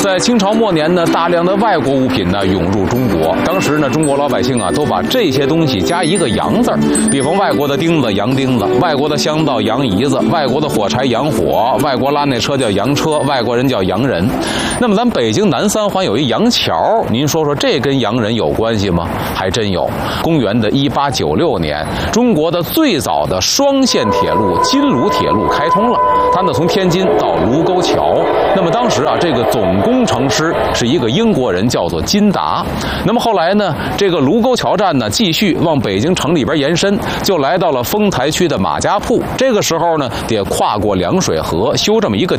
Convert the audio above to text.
在清朝末年呢，大量的外国物品呢涌入中国。当时呢，中国老百姓啊都把这些东西加一个洋字儿，比方外国的钉子洋钉子，外国的香皂洋姨子，外国的火柴洋火，外国拉那车叫洋车，外国人叫洋人。那么咱北京南三环有一洋桥，您说说这跟洋人有关系吗？还真有。公元的1896年，中国的最早的双线铁路金卢铁路开通了，它呢从天津到卢沟桥。那么当时啊，这个总工程师是一个英国人，叫做金达。那么后来呢，这个卢沟桥站呢继续往北京城里边延伸，就来到了丰台区的马家铺。这个时候呢，得跨过凉水河，修这么一个